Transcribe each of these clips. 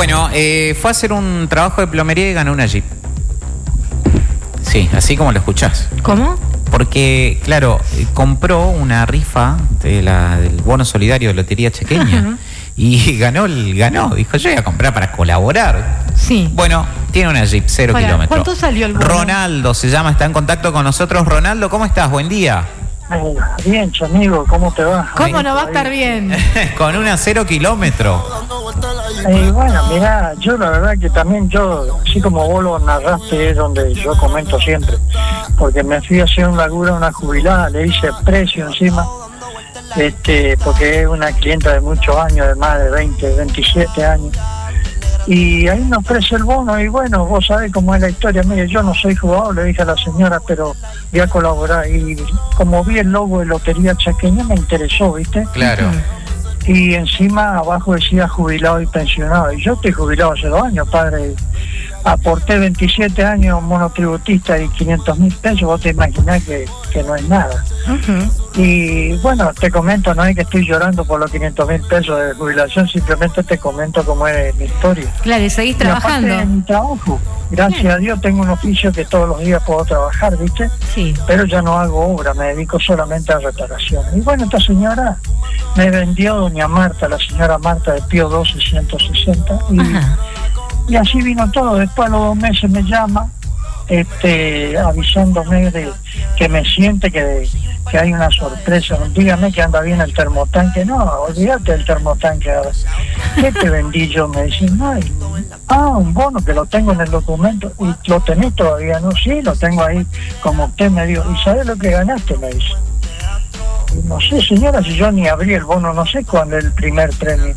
Bueno, fue a hacer un trabajo de plomería y ganó una Jeep. Sí, así como lo escuchás. ¿Cómo? Porque, claro, compró una rifa del bono solidario de Lotería Chequeña. Ajá. Y ganó. Dijo, yo voy a comprar para colaborar. Sí. Bueno, tiene una Jeep, 0 Hola, kilómetros. ¿cuánto salió el bono? Ronaldo se llama, está en contacto con nosotros. Ronaldo, ¿cómo estás? Buen día. Bien, amigo, ¿cómo te va? ¿Cómo no va a estar bien? Con una 0 kilómetros. Bueno, mirá, yo la verdad que también así como vos lo narraste, es donde yo comento siempre, porque me fui a hacer un laburo a una jubilada, le hice precio encima, porque es una clienta de muchos años, de más de 20, 27 años, y ahí me ofrece el bono, y bueno, vos sabés cómo es la historia. Mire, yo no soy jugador, le dije a la señora, pero voy a colaborar, y como vi el logo de Lotería Chaqueña me interesó, ¿viste? Claro. Y encima abajo decía jubilado y pensionado, y yo estoy jubilado hace 2 años, padre. Aporté 27 años monotributista y 500.000 pesos, vos te imaginás que no es nada. Uh-huh. Y bueno, te comento, no es que estoy llorando por los 500.000 pesos de jubilación, simplemente te comento cómo es mi historia. Claro, y seguís Y trabajando. aparte de mi trabajo, gracias Bien. a Dios tengo un oficio que todos los días puedo trabajar, ¿viste? Sí. Pero ya no hago obra, me dedico solamente a reparación. Y bueno, esta señora me vendió doña Marta, la señora Marta de Pío 12 160, Ajá. y así vino todo. Después a los 2 meses me llama, avisándome de que me siente que hay una sorpresa. Dígame que anda bien el termotanque. No, olvídate del termotanque ahora. ¿Qué te vendí yo? Me dicen, un bono que lo tengo en el documento. ¿Y lo tenés todavía? No, sí, lo tengo ahí, como usted me dijo. ¿Y sabés lo que ganaste? Me dice. Y no sé, señora, si yo ni abrí el bono, no sé cuándo es el primer premio.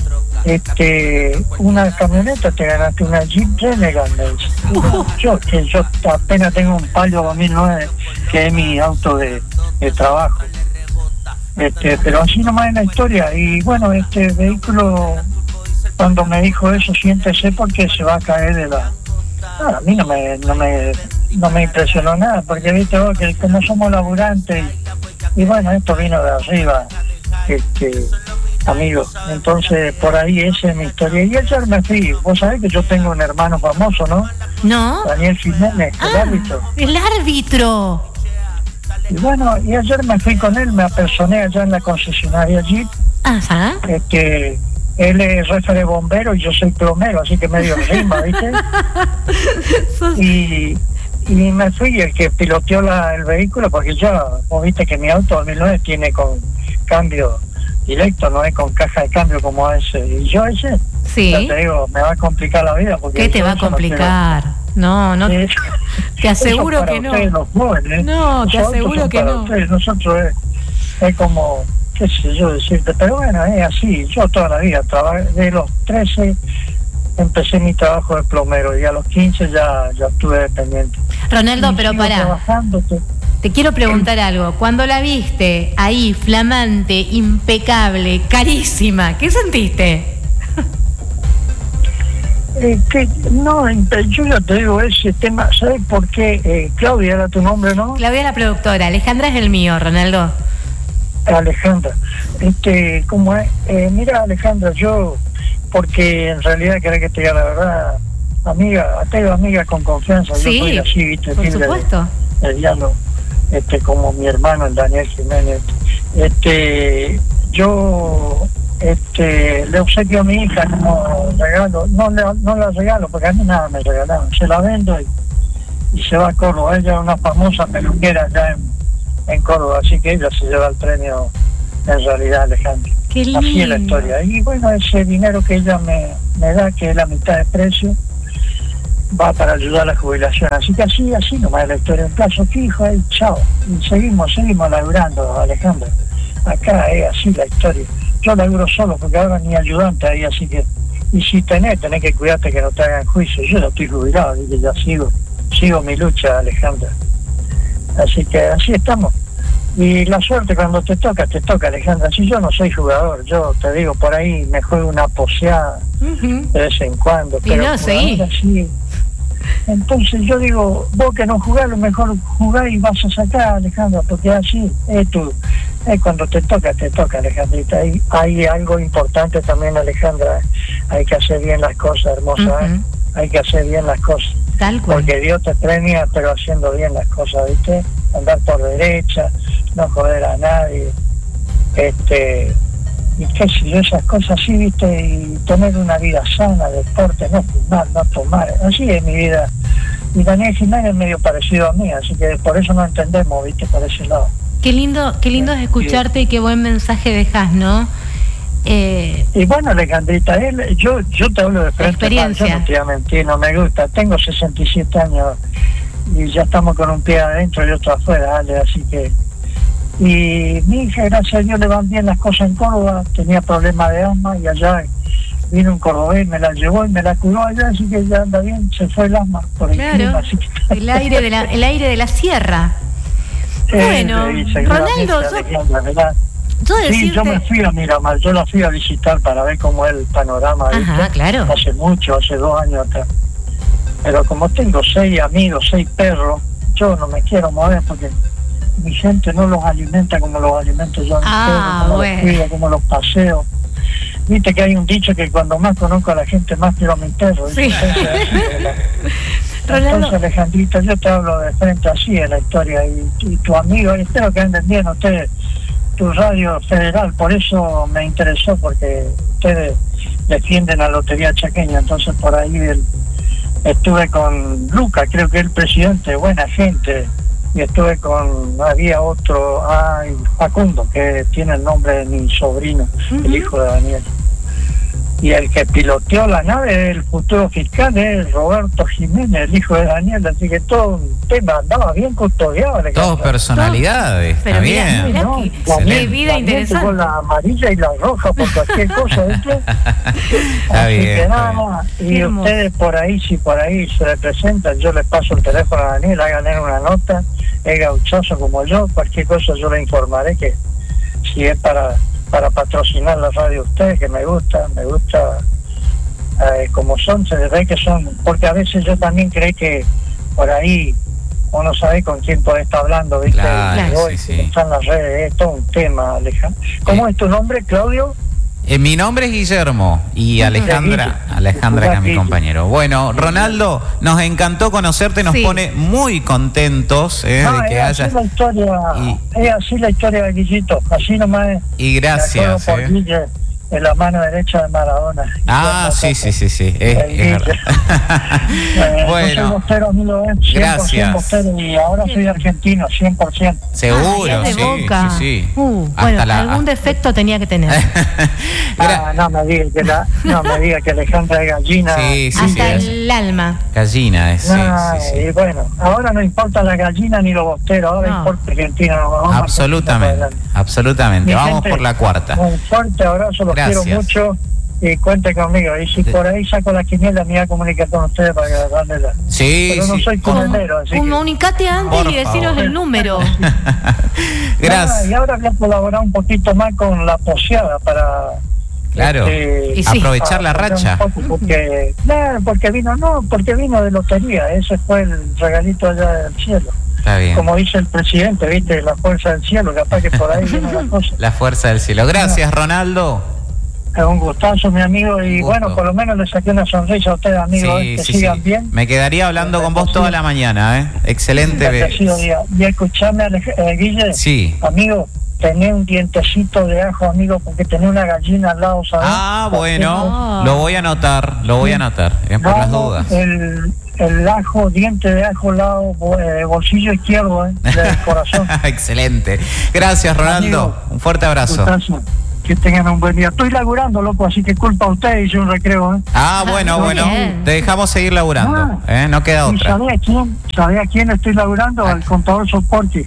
Una camioneta, te ganaste una Jeep Renegade, me dice. Yo apenas tengo un Palio 2009, que es mi auto de trabajo. Pero así nomás es la historia. Y bueno, este vehículo, cuando me dijo eso, siéntese porque se va a caer de la... a mí no me impresionó nada, porque viste vos que como somos laburantes, y bueno, esto vino de arriba, amigo. Entonces, por ahí esa es mi historia. Y ayer me fui, vos sabés que yo tengo un hermano famoso, ¿no? ¿No? Daniel Jiménez, el árbitro. El árbitro. Y bueno, y ayer me fui con él, me apersoné allá en la concesionaria Jeep. Ajá. Él es jefe de bombero y yo soy plomero, así que medio rima, ¿viste? Y me fui, el que piloteó el vehículo, porque vos viste que mi auto 2009 tiene con cambio directo, no es con caja de cambio como ese. Y yo ese, Sí. ya te digo, me va a complicar la vida. Porque ¿Qué te va a complicar? No, te aseguro que no. Los jóvenes, No, te aseguro que no. Nosotros es como, qué sé yo decirte, pero bueno, es así. Yo toda la vida trabajé, de los 13 empecé mi trabajo de plomero y a los 15 ya estuve dependiente. Ronaldo, Y pero sigo pará. trabajando. Te quiero preguntar algo. Cuando la viste ahí, flamante, impecable, carísima, ¿qué sentiste? Yo ya te digo ese tema, ¿sabes por qué? Claudia era tu nombre, ¿no? Claudia, la productora. Alejandra es el mío, Ronaldo. Alejandra, ¿cómo es? Mira, Alejandra, yo, porque en realidad querés que te diga la verdad, amiga, te digo amiga con confianza. Sí, yo soy así, ¿viste? por supuesto. El diálogo, como mi hermano, el Daniel Jiménez. Yo le obsequio a mi hija como regalo, no la regalo porque a mí nada me regalaron, se la vendo y se va a Córdoba. Ella es una famosa peluquera allá en Córdoba, así que ella se lleva el premio en realidad, Alejandro. Qué lindo. Así es la historia. Y bueno, ese dinero que ella me da, que es la mitad de precio, va para ayudar a la jubilación. Así que así nomás es la historia, un plazo fijo, y chao. Y seguimos laburando, Alejandro. Acá es así la historia. Yo laburo solo porque ahora ni ayudante ahí, así que... Y si tenés que cuidarte que no te hagan juicio. Yo ya estoy jubilado, así que ya sigo mi lucha, Alejandra. Así que así estamos. Y la suerte cuando te toca, Alejandra. Si yo no soy jugador, yo te digo, por ahí me juego una poseada de vez en cuando. Y pero no, seguí. Sí. Entonces yo digo, vos que no jugás, lo mejor jugás y vas a sacar, Alejandra, porque así es cuando te toca, Alejandrita. Hay algo importante también, Alejandra. hay que hacer bien las cosas, hermosa, ¿eh? Hay que hacer bien las cosas. Tal cual. Porque Dios te premia, pero haciendo bien las cosas, ¿viste? Andar por derecha, no joder a nadie, y qué sé yo, esas cosas así, ¿viste? Y tener una vida sana, deporte, no fumar, no tomar, así es mi vida. Y Daniel Jiménez es medio parecido a mí, así que por eso no entendemos, ¿viste? Por ese lado. Qué lindo es escucharte y qué buen mensaje dejas, ¿no? Y bueno, Alejandrita, yo te hablo de frente, experiencia. yo no te voy a mentir, no me gusta, tengo 67 años y ya estamos con un pie adentro y otro afuera, Ale, así que... Y mi hija, gracias a Dios, le van bien las cosas en Córdoba, tenía problemas de asma y allá vino un cordobés, me la llevó y me la curó allá, así que ya anda bien, se fue el asma por el clima, así que... el aire de la sierra. Bueno, Ronaldo, yo me fui a Miramar, yo la fui a visitar para ver cómo es el panorama. Ajá, claro. Hace 2 años atrás. Pero como tengo 6 amigos, 6 perros, yo no me quiero mover porque mi gente no los alimenta como los alimento yo a mis perros, como los cuido, como los paseo. Viste que hay un dicho que cuando más conozco a la gente, más quiero a mis perros. Sí. Entonces, Alejandrita, yo te hablo de frente así en la historia y tu amigo, y espero que anden bien ustedes, tu radio federal, por eso me interesó, porque ustedes defienden la lotería chaqueña, entonces por ahí estuve con Luca, creo que es el presidente, buena gente, y estuve había otro, Facundo, que tiene el nombre de mi sobrino, el hijo de Daniel. Y el que piloteó la nave, el futuro fiscal, es Roberto Jiménez, el hijo de Daniel, así que todo un tema andaba bien custodiado. Todos personalidades, está bien. Mirá ¿no? Qué vida interesante. Con la amarilla y la roja por cualquier cosa, ¿viste? Está así bien, que nada, y ustedes por ahí, si por ahí se le presentan, yo les paso el teléfono a Daniel, háganle una nota, es gauchoso como yo, cualquier cosa yo le informaré que si es para patrocinar la radio de ustedes, que me gusta como son, se ve que son, porque a veces yo también creo que por ahí uno sabe con quién puede estar hablando, ¿viste? Claro, y hoy están las redes, es todo un tema, Alejandro. ¿Cómo es tu nombre, Claudio? Mi nombre es Guillermo y Alejandra, que es mi compañero. Bueno, Ronaldo, nos encantó conocerte, nos pone muy contentos de que hayas... Es así la historia de Guillito, así nomás es. Y gracias. Por Guille, en la mano derecha de Maradona. Sí. Es verdad. Bueno, soy bostero, amigo, 100% gracias. Bostero, y ahora soy argentino, 100%. Seguro, sí. Bueno, algún defecto tenía que tener. No me diga que Alejandra es gallina. Hasta el alma. Gallina, sí. Y bueno, ahora no importa la gallina ni los bosteros, ahora importa Argentina. Absolutamente. Vamos por la cuarta. Un fuerte abrazo, los quiero mucho y cuente conmigo. Y si por ahí saco la quiniela, me voy a comunicar con ustedes para darle la... Pero no soy curandero, así que... Comunicate antes y deciros el número. Gracias. Y ahora voy a colaborar un poquito más con la poseada para... Claro, aprovechar la racha. Porque vino de lotería, ese fue el regalito allá del cielo. Está bien. Como dice el presidente, ¿viste? La fuerza del cielo, capaz que por ahí viene la cosa. La fuerza del cielo. Gracias, Ronaldo. Es un gustazo, mi amigo, y bueno, por lo menos le saqué una sonrisa a ustedes, amigos, que sigan bien. Me quedaría hablando con vos toda la mañana, Excelente. Y escuchame, Guille, amigo, tenés un dientecito de ajo, amigo, porque tenés una gallina al lado, ¿sabes? Bueno, lo voy a anotar, por las dudas. El ajo, diente de ajo, lado, bolsillo izquierdo, del corazón. Excelente. Gracias, Ronaldo. Amigo, un fuerte abrazo. Gustazo. Que tengan un buen día. Estoy laburando, loco, así que culpa a ustedes, hice un recreo, Bueno, te dejamos seguir laburando, no queda otra. ¿Sabía quién estoy laburando? El contador soporte.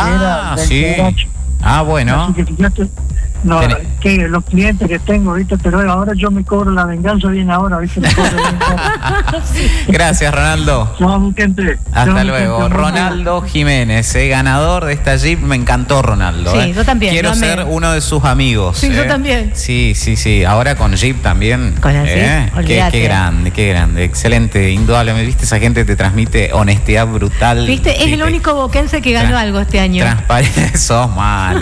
Bueno. Así que fíjate, que los clientes que tengo, ¿viste? Pero ahora yo me cobro la venganza bien ahora, ¿viste? Gracias, Ronaldo. Hasta luego. Ronaldo Jiménez, ganador de esta Jeep. Me encantó, Ronaldo. Sí, yo también. Quiero ser uno de sus amigos. Sí, yo también. Sí. Ahora con Jeep también. Con la Jeep, qué grande. Excelente, indudablemente. ¿Viste? Esa gente te transmite honestidad brutal. ¿Viste? Es el único boquense que ganó algo este año. Transparente. Sos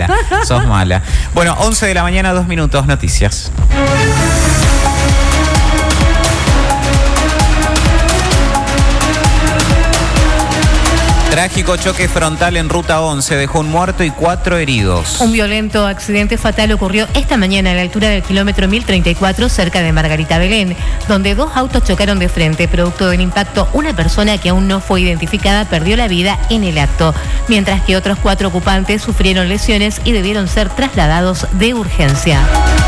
mala. Bueno, 11 de la mañana, 2 minutos, noticias. Trágico choque frontal en Ruta 11 dejó un muerto y 4 heridos. Un violento accidente fatal ocurrió esta mañana a la altura del kilómetro 1034 cerca de Margarita Belén, donde 2 autos chocaron de frente. Producto del impacto, una persona que aún no fue identificada perdió la vida en el acto, mientras que otros 4 ocupantes sufrieron lesiones y debieron ser trasladados de urgencia.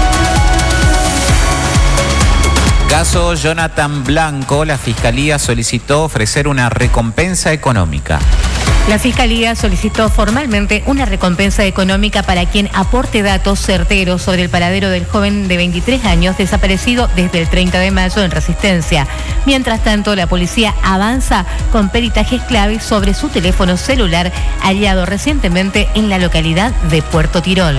Caso Jonathan Blanco, la Fiscalía solicitó ofrecer una recompensa económica. La Fiscalía solicitó formalmente una recompensa económica para quien aporte datos certeros sobre el paradero del joven de 23 años desaparecido desde el 30 de mayo en Resistencia. Mientras tanto, la policía avanza con peritajes claves sobre su teléfono celular hallado recientemente en la localidad de Puerto Tirol.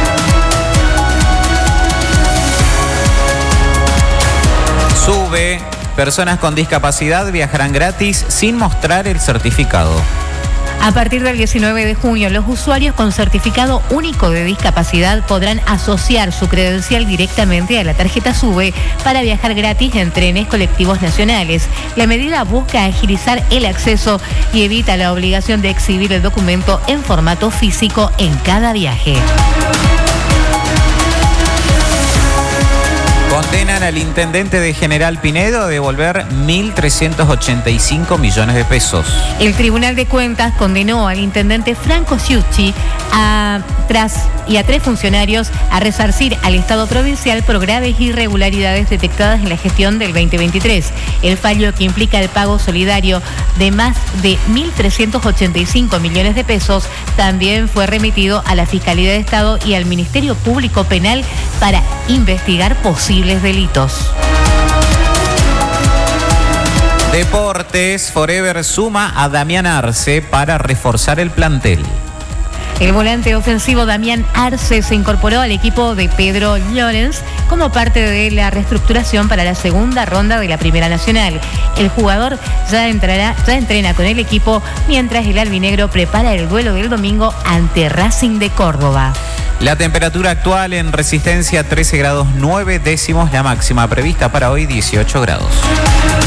Sube, personas con discapacidad viajarán gratis sin mostrar el certificado. A partir del 19 de junio, los usuarios con certificado único de discapacidad podrán asociar su credencial directamente a la tarjeta SUBE para viajar gratis en trenes colectivos nacionales. La medida busca agilizar el acceso y evita la obligación de exhibir el documento en formato físico en cada viaje. Condenan al intendente de General Pinedo a devolver 1.385 millones de pesos. El Tribunal de Cuentas condenó al intendente Franco Sciucci a 3 funcionarios a resarcir al Estado provincial por graves irregularidades detectadas en la gestión del 2023. El fallo, que implica el pago solidario de más de 1.385 millones de pesos, también fue remitido a la Fiscalía de Estado y al Ministerio Público Penal para investigar posibles delitos. Deportes, Forever suma a Damián Arce para reforzar el plantel. El volante ofensivo Damián Arce se incorporó al equipo de Pedro Llorens como parte de la reestructuración para la segunda ronda de la Primera Nacional. El jugador ya entrena con el equipo mientras el albinegro prepara el duelo del domingo ante Racing de Córdoba. La temperatura actual en Resistencia 13 grados 9 décimos, la máxima prevista para hoy 18 grados.